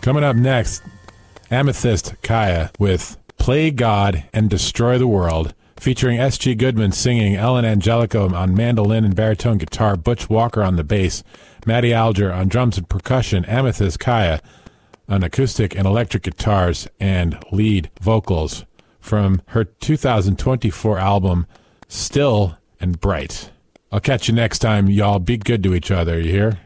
Coming up next, Amethyst Kaya with Play God and Destroy the World, featuring S.G. Goodman singing, Ellen Angelico on mandolin and baritone guitar, Butch Walker on the bass, Matty Alger on drums and percussion, Amethyst Kaya on acoustic and electric guitars and lead vocals from her 2024 album, Still and Bright. I'll catch you next time, y'all. Be good to each other, you hear?